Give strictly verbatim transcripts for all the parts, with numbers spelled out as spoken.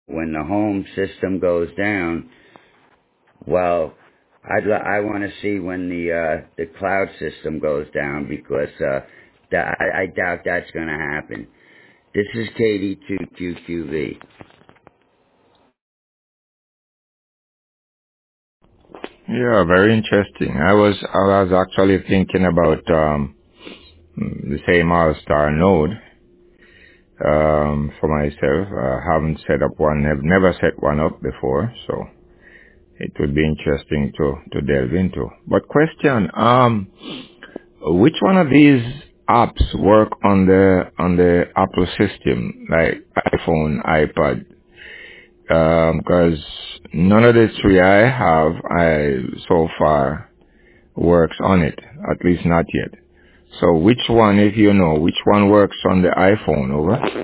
when the home system goes down, well, I'd li- I want to see when the uh, the cloud system goes down because uh, that, I, I doubt that's going to happen. This is K D two Q Q V. Yeah, very interesting. I was I was actually thinking about um, the same All-Star node um, for myself. I haven't set up one. I've never set one up before, so it would be interesting to to delve into. But question: um, which one of these apps work on the on the Apple system, like iPhone, iPad? Because none of the three I have, I so far works on it, at least not yet. So which one, if you know, which one works on the iPhone, over?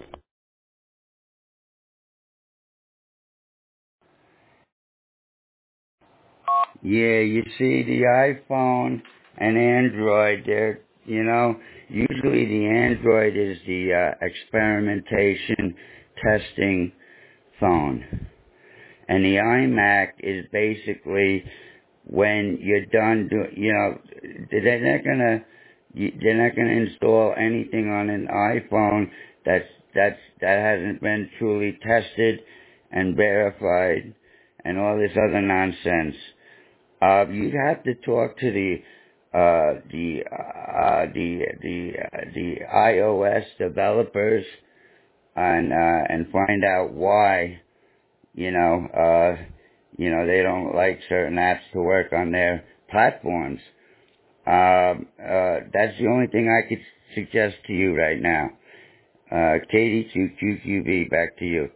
Yeah, you see, the iPhone and Android, they're, you know, usually the Android is the uh, experimentation testing phone. And the iMac is basically when you're done, do, you know, they're not gonna, they're not gonna install anything on an iPhone that's, that's, that hasn't been truly tested and verified and all this other nonsense. Uh, you'd have to talk to the uh, the uh, the the uh, the iOS developers and uh, and find out why you know uh, you know they don't like certain apps to work on their platforms. Um, uh, that's the only thing I could suggest to you right now. Uh, K D two Q Q V, back to you.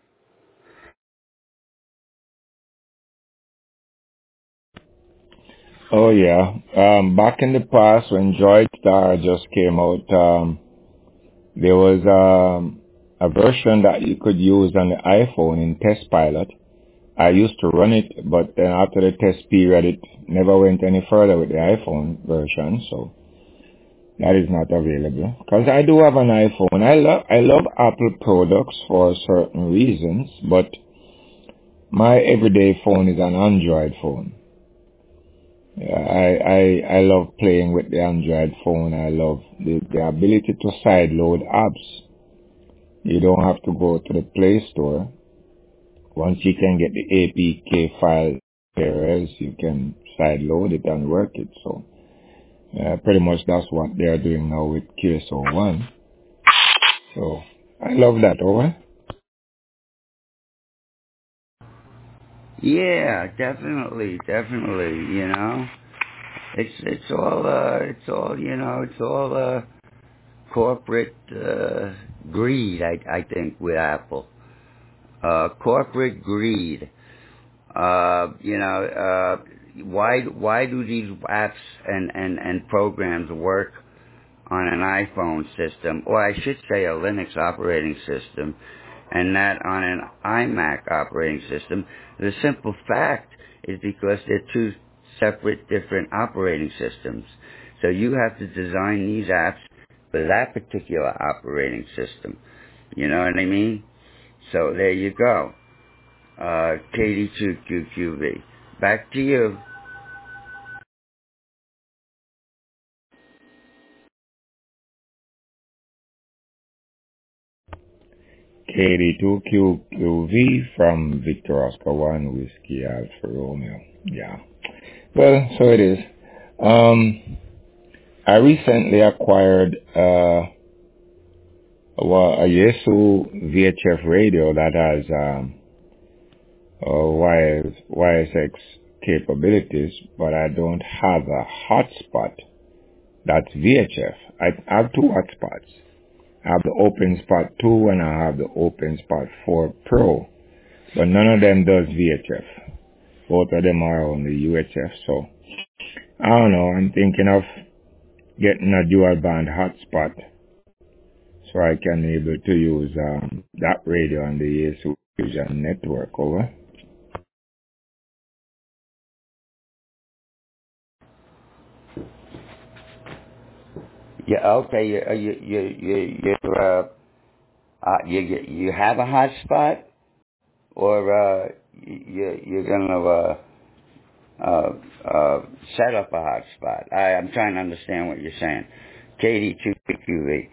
Oh yeah. Um, back in the past when Droid Star just came out, um, there was um, a version that you could use on the iPhone in Test Pilot. I used to run it, but then after the test period, it never went any further with the iPhone version, so that is not available. Because I do have an iPhone. I love I love Apple products for certain reasons, but my everyday phone is an Android phone. Yeah, I, I, I love playing with the Android phone. I love the, the ability to sideload apps. You don't have to go to the Play Store. Once you can get the A P K file errors, you can sideload it and work it. So uh, pretty much that's what they are doing now with Q S O one. So I love that, over. Yeah, definitely, definitely. You know, it's it's all uh, it's all you know, it's all uh. corporate uh, greed, I, I think, with Apple. Uh, corporate greed. Uh, you know, uh, why why do these apps and, and, and programs work on an iPhone system, or I should say a Linux operating system, and not on an iMac operating system? The simple fact is because they're two separate, different operating systems. So you have to design these apps for that particular operating system. You know what I mean? So there you go. Uh, K D two Q Q V. Back to you. K D two Q Q V from Victor Oscar one Whiskey Alpha Romeo. Yeah. Well, so it is. Um, I recently acquired uh, well, a Yaesu V H F radio that has um, uh, Y S X capabilities, but I don't have a hotspot that's V H F. I have two hotspots. I have the OpenSpot two and I have the OpenSpot four Pro, but none of them does V H F. Both of them are on the U H F, so I don't know. I'm thinking of getting a dual band hotspot so I can be able to use um, that radio on the Yaesu Fusion network, over. Yeah, okay, you, uh, you, you, you, you, uh, uh, you, you you have a hotspot? or uh, you, you're going to uh, uh, uh, set up a hotspot? I, I'm trying to understand what you're saying. K D two Q V.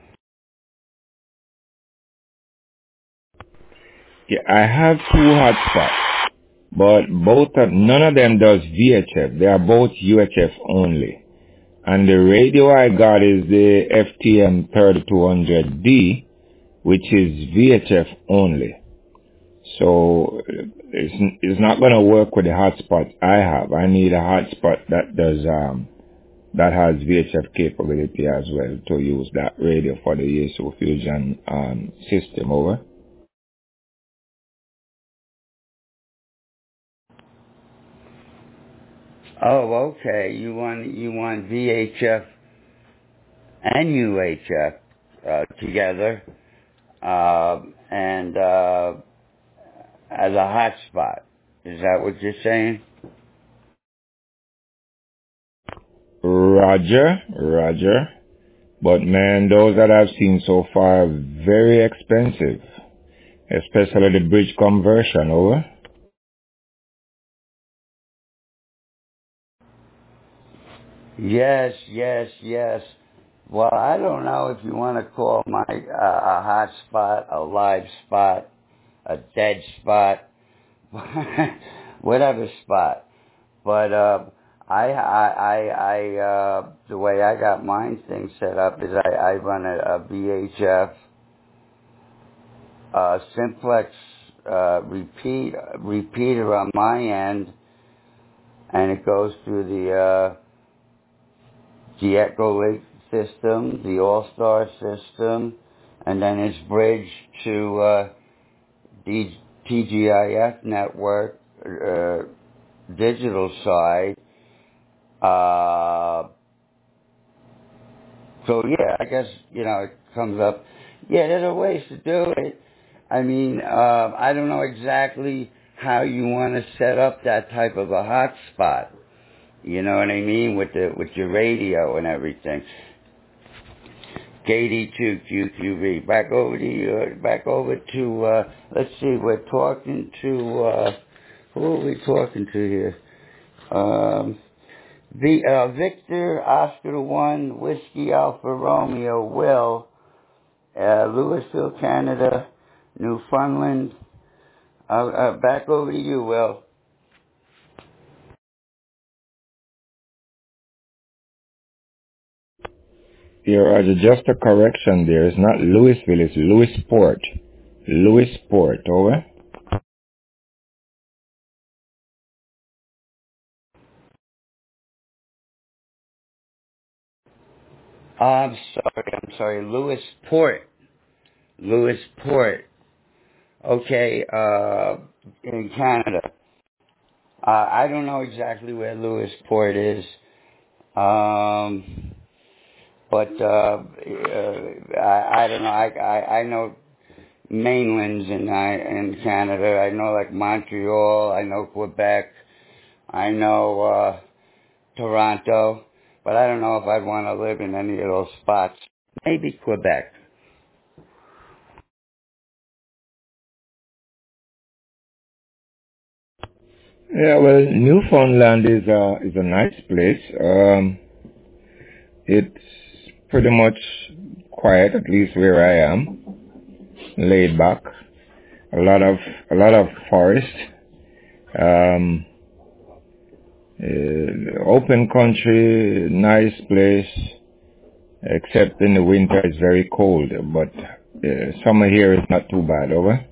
Yeah, I have two hotspots, but both of, none of them does V H F. They are both U H F only. And the radio I got is the F T M thirty-two hundred D, which is V H F only. So it's, it's not going to work with the hotspot I have. I need a hotspot that does, um, that has V H F capability as well to use that radio for the E S O Fusion, um, system. Over. Oh, okay. You want you want V H F and U H F uh, together, uh, and uh, as a hotspot. Is that what you're saying? Roger, Roger. But man, those that I've seen so far are very expensive, especially the bridge conversion. Over. Yes, yes, yes. Well, I don't know if you want to call my uh, a hot spot, a live spot, a dead spot, whatever spot. But uh, I, I, I, I uh, the way I got mine thing set up is I, I run a, a V H F uh, simplex uh, repeat repeater on my end, and it goes through the uh, the Echolink system, the All-Star system, and then it's bridged to uh, the T G I F network uh, digital side. Uh, so yeah, I guess, you know, it comes up. Yeah, there's a ways to do it. I mean, uh, I don't know exactly how you want to set up that type of a hotspot. You know what I mean? With the with your radio and everything. K D two Q Q V. Back over to you. Back over to. Uh, let's see. We're talking to. Uh, who are we talking to here? Um, the uh, Victor Oscar One Whiskey Alpha Romeo Will. Uh, Louisville, Canada, Newfoundland. Uh, uh, back over to you, Will. Yeah, Roger, just a correction there. It's not Louisville, it's Lewisport. Lewisport, over. Uh, I'm sorry. I'm sorry. Lewisport. Lewisport. Okay. Uh, in Canada. Uh, I don't know exactly where Lewisport is. Um, but uh, uh, I, I don't know. I, I, I know mainlands in I, in Canada. I know like Montreal. I know Quebec. I know uh, Toronto. But I don't know if I'd want to live in any of those spots. Maybe Quebec. Yeah, well, Newfoundland is a, is a nice place. Um, it's pretty much quiet, at least where I am. Laid back. A lot of, a lot of forest. Um, uh, open country, nice place. Except in the winter it's very cold, but uh, summer here is not too bad. Over.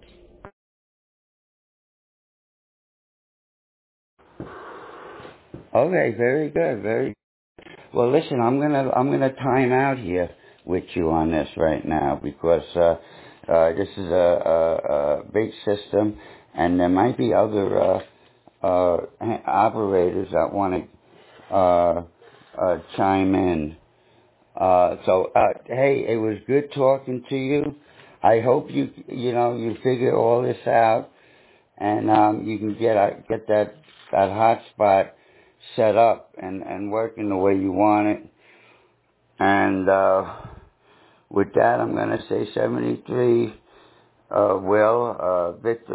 Okay, very good, very well. Listen, I'm gonna I'm gonna time out here with you on this right now because uh, uh, this is a, a, a big system, and there might be other uh, uh, operators that want to uh, uh, chime in. Uh, so, uh, hey, it was good talking to you. I hope you you know you figure all this out, and um, you can get uh, get that that hotspot set up and, and working the way you want it. And uh, with that, I'm going to say seventy-three, uh, Will, uh, Victor